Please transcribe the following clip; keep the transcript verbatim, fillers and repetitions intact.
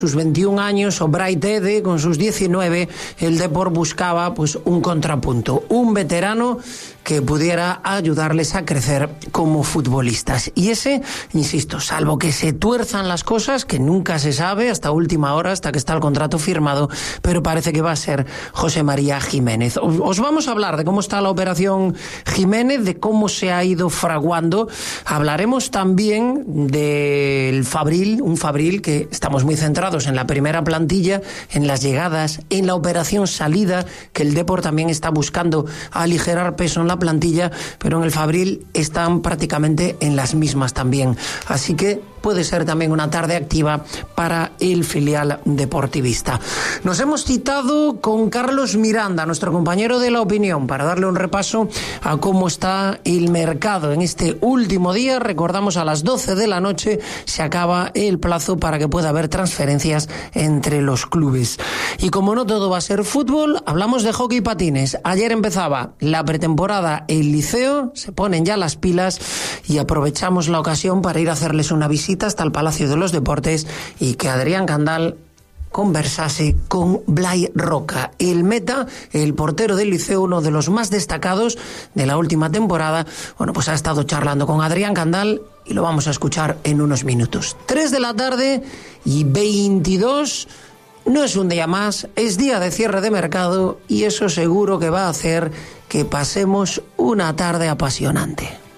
sus veintiún años o Bright Ede con sus diecinueve, el Depor buscaba pues un contrapunto, un veterano que pudiera ayudarles a crecer como futbolistas. Y ese, insisto, salvo que se tuerzan las cosas, que nunca se sabe hasta última hora, hasta que está el contrato firmado, pero parece que va a ser José María Jiménez. Os vamos a hablar de cómo está la operación Jiménez, de cómo se ha ido fraguando. Hablaremos también del Fabril, un Fabril que estamos muy centrados en la primera plantilla, en las llegadas, en la operación salida, que el Depor también está buscando aligerar peso en la plantilla, pero en el Fabril están prácticamente en las mismas también. Así que puede ser también una tarde activa para el filial deportivista. Nos hemos citado con Carlos Miranda, nuestro compañero de La Opinión, para darle un repaso a cómo está el mercado en este último día. Recordamos, a las doce de la noche se acaba el plazo para que pueda haber transferencias entre los clubes. Y como no todo va a ser fútbol, hablamos de hockey patines. Ayer empezaba la pretemporada el Liceo, se ponen ya las pilas y aprovechamos la ocasión para ir a hacerles una visita hasta el Palacio de los Deportes y que Adrián Candal conversase con Blai Roca, el meta, el portero del Liceo, uno de los más destacados de la última temporada. Bueno, pues ha estado charlando con Adrián Candal y lo vamos a escuchar en unos minutos. tres de la tarde y veintidós. No es un día más, es día de cierre de mercado y eso seguro que va a hacer que pasemos una tarde apasionante.